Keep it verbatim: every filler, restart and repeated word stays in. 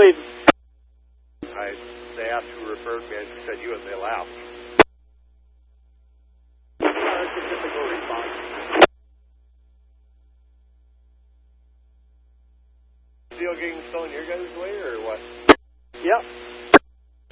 bleeding. I, they asked who referred me, and you said you, and they laughed. Uh, it's a typical response. Steel getting stolen your guys' way, or what? Yep.